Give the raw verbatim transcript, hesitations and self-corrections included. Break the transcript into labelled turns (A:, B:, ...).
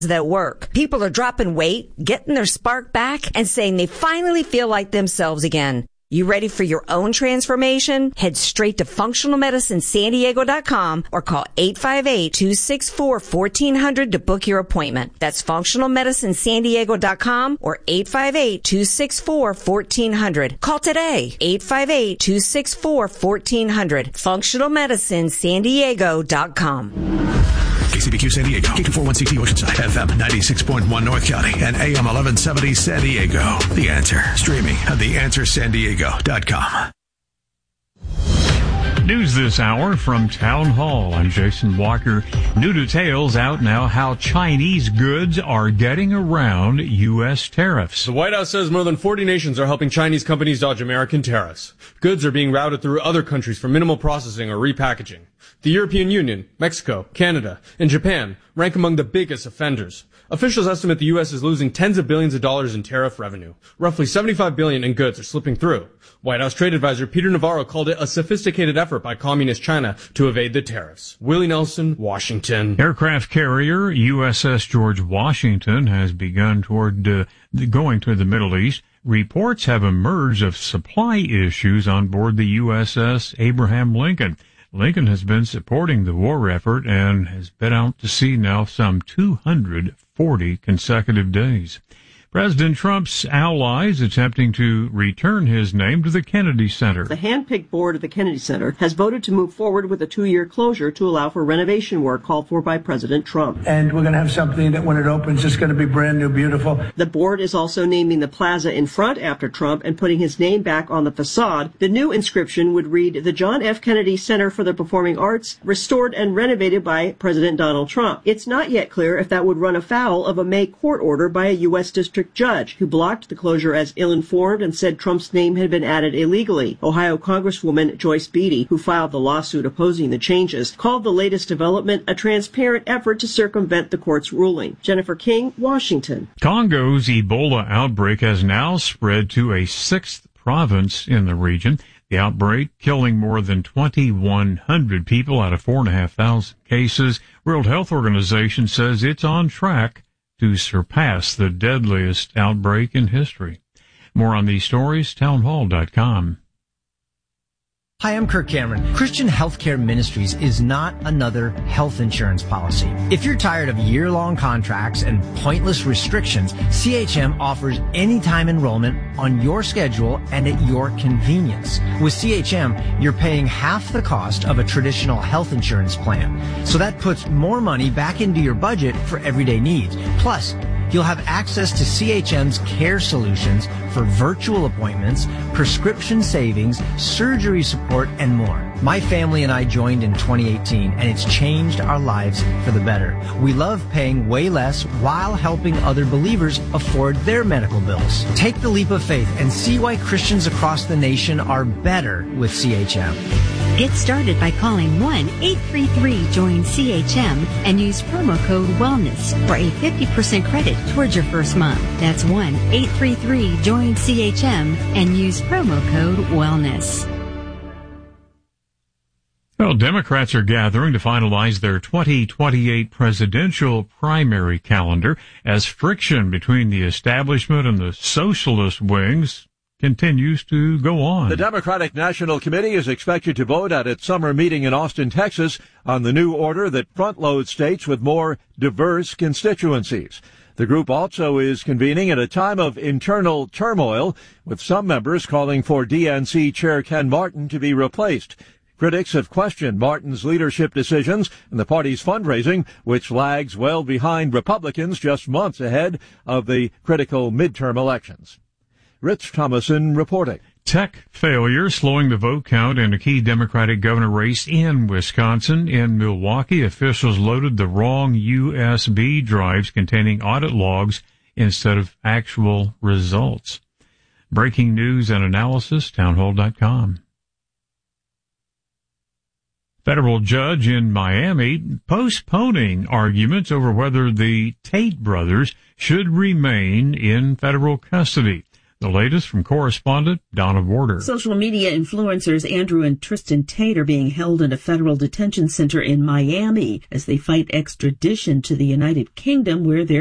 A: that work. People are dropping weight, getting their spark back, and saying they finally feel like themselves again. You ready for your own transformation? Head straight to functional medicine san diego dot com or call eight five eight, two six four, one four zero zero to book your appointment. That's functional medicine san diego dot com or eight five eight, two six four, one four zero zero. Call today, eight five eight, two six four, one four zero zero. functional medicine san diego dot com.
B: K C B Q San Diego, K two forty-one C T Oceanside, F M ninety-six point one North County, and A M eleven seventy San Diego. The Answer, streaming at the answer san diego dot com.
C: News this hour from Town Hall. I'm Jason Walker. New details out now how Chinese goods are getting around U S tariffs.
D: The White House says more than forty nations are helping Chinese companies dodge American tariffs. Goods are being routed through other countries for minimal processing or repackaging. The European Union, Mexico, Canada, and Japan rank among the biggest offenders. Officials estimate the U S is losing tens of billions of dollars in tariff revenue. Roughly seventy-five billion dollars in goods are slipping through. White House trade advisor Peter Navarro called it a sophisticated effort by communist China to evade the tariffs. Willie Nelson, Washington.
C: Aircraft carrier U S S George Washington has begun toward uh, going to the Middle East. Reports have emerged of supply issues on board the U S S Abraham Lincoln. Lincoln has been supporting the war effort and has been out to sea now some two hundred forty consecutive days. President Trump's allies attempting to return his name to the Kennedy Center.
E: The hand-picked board of the Kennedy Center has voted to move forward with a two-year closure to allow for renovation work called for by President Trump.
F: And we're going to have something that when it opens is going to be brand new, beautiful.
E: The board is also naming the plaza in front after Trump and putting his name back on the facade. The new inscription would read, the John F. Kennedy Center for the Performing Arts, restored and renovated by President Donald Trump. It's not yet clear if that would run afoul of a May court order by a U S district judge who blocked the closure as ill-informed and said Trump's name had been added illegally. Ohio Congresswoman Joyce Beatty, who filed the lawsuit opposing the changes, called the latest development a transparent effort to circumvent the court's ruling. Jennifer King, Washington.
C: Congo's Ebola outbreak has now spread to a sixth province in the region. The outbreak killing more than twenty-one hundred people out of four thousand five hundred cases. World Health Organization says it's on track to surpass the deadliest outbreak in history. More on these stories, town hall dot com.
G: Hi, I'm Kirk Cameron. Christian Healthcare Ministries is not another health insurance policy. If you're tired of year-long contracts and pointless restrictions, C H M offers anytime enrollment on your schedule and at your convenience. With C H M, you're paying half the cost of a traditional health insurance plan. So that puts more money back into your budget for everyday needs. Plus, you'll have access to C H M's care solutions for virtual appointments, prescription savings, surgery support, and more. My family and I joined in twenty eighteen, and it's changed our lives for the better. We love paying way less while helping other believers afford their medical bills. Take the leap of faith and see why Christians across the nation are better with C H M.
H: Get started by calling one eight three three join C H M and use promo code WELLNESS for a fifty percent credit towards your first month. That's one eight three three join C H M and use promo code WELLNESS.
C: Well, Democrats are gathering to finalize their twenty twenty-eight presidential primary calendar as friction between the establishment and the socialist wings continues to go on.
I: The Democratic National Committee is expected to vote at its summer meeting in Austin, Texas, on the new order that front-loads states with more diverse constituencies. The group also is convening at a time of internal turmoil, with some members calling for D N C Chair Ken Martin to be replaced. Critics have questioned Martin's leadership decisions and the party's fundraising, which lags well behind Republicans just months ahead of the critical midterm elections. Rich Thomason reporting.
C: Tech failure slowing the vote count in a key Democratic governor race in Wisconsin. In Milwaukee, officials loaded the wrong U S B drives containing audit logs instead of actual results. Breaking news and analysis, town hall dot com. Federal judge in Miami postponing arguments over whether the Tate brothers should remain in federal custody. The latest from correspondent Donna Border.
J: Social media influencers Andrew and Tristan Tate are being held in a federal detention center in Miami as they fight extradition to the United Kingdom, where they're